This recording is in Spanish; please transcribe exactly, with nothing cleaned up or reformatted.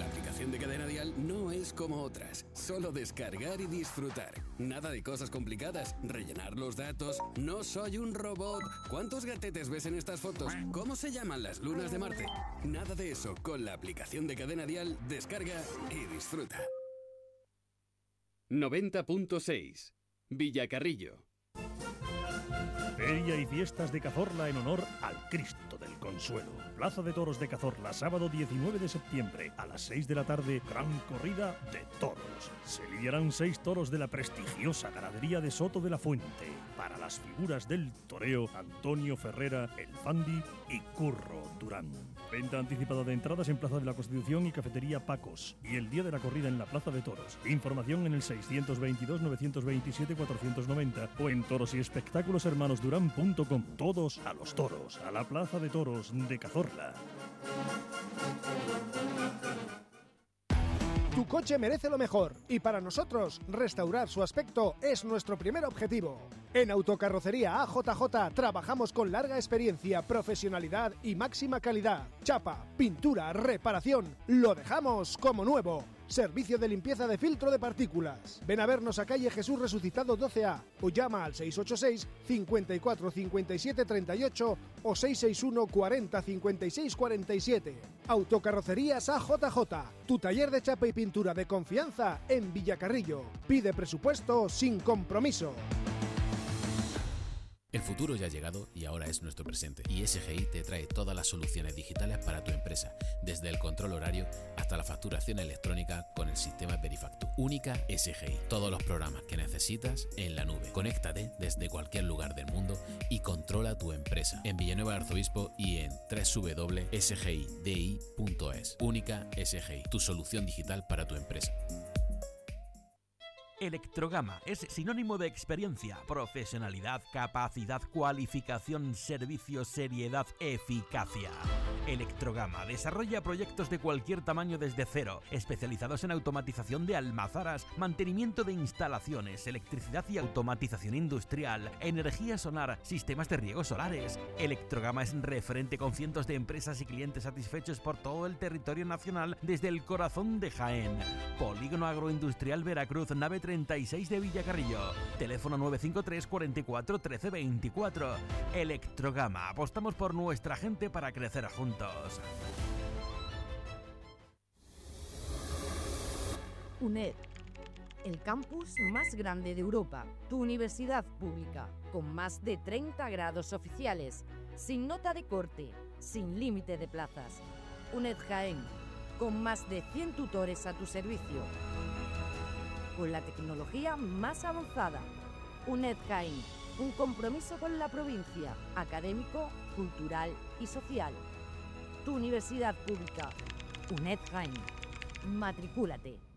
la aplicación de Cadena Dial no es como otras. Solo descargar y disfrutar. Nada de cosas complicadas. Rellenar los datos. No soy un robot. ¿Cuántos gatetes ves en estas fotos? ¿Cómo se llaman las lunas de Marte? Nada de eso. Con la aplicación de Cadena Dial, descarga y disfruta. noventa punto seis. Villacarrillo. Feria y fiestas de Cazorla en honor al Cristo del Consuelo. Plaza de Toros de Cazorla, sábado diecinueve de septiembre, a las seis de la tarde, gran corrida de toros. Se lidiarán seis toros de la prestigiosa ganadería de Soto de la Fuente. Para las figuras del toreo, Antonio Ferrera, El Fandi y Curro Durán. Venta anticipada de entradas en Plaza de la Constitución y Cafetería Pacos. Y el día de la corrida en la Plaza de Toros. Información en el seiscientos veintidós, novecientos veintisiete, cuatrocientos noventa o en toros y espectáculos hermanos durán punto com. Todos a los toros, a la Plaza de Toros de Cazorla. Tu coche merece lo mejor y para nosotros restaurar su aspecto es nuestro primer objetivo. En Autocarrocería A J J trabajamos con larga experiencia, profesionalidad y máxima calidad. Chapa, pintura, reparación, lo dejamos como nuevo. Servicio de limpieza de filtro de partículas. Ven a vernos a calle Jesús Resucitado doce A o llama al seis ocho seis, cincuenta y cuatro, cincuenta y siete, treinta y ocho o seis seis uno, cuarenta, cincuenta y seis, cuarenta y siete. Autocarrocerías A J J, tu taller de chapa y pintura de confianza en Villacarrillo. Pide presupuesto sin compromiso. El futuro ya ha llegado y ahora es nuestro presente. Y S G I te trae todas las soluciones digitales para tu empresa, desde el control horario hasta la facturación electrónica con el sistema Verifactu. Única S G I. Todos los programas que necesitas en la nube. Conéctate desde cualquier lugar del mundo y controla tu empresa. En Villanueva de Arzobispo y en doble u doble u doble u punto s g i d i punto es. Única S G I. Tu solución digital para tu empresa. Electrogama es sinónimo de experiencia, profesionalidad, capacidad, cualificación, servicio, seriedad, eficacia. Electrogama desarrolla proyectos de cualquier tamaño desde cero, especializados en automatización de almazaras, mantenimiento de instalaciones, electricidad y automatización industrial, energía solar, sistemas de riego solares. Electrogama es referente con cientos de empresas y clientes satisfechos por todo el territorio nacional desde el corazón de Jaén. Polígono Agroindustrial Veracruz, nave treinta y seis de Villacarrillo. Teléfono nueve cinco tres, cuarenta y cuatro, trece veinticuatro. Electrogama. Apostamos por nuestra gente para crecer juntos. UNED, el campus más grande de Europa. Tu universidad pública, con más de treinta grados oficiales, sin nota de corte, sin límite de plazas. UNED Jaén, con más de cien tutores a tu servicio. Con la tecnología más avanzada. UNED Jaén, un compromiso con la provincia, académico, cultural y social. Tu universidad pública, UNED Jaén. Matricúlate.